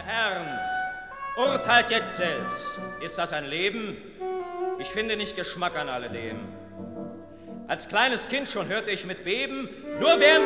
Herren, urteilt jetzt selbst. Ist das ein Leben? Ich finde nicht Geschmack an alledem. Als kleines Kind schon hörte ich mit Beben, nur wer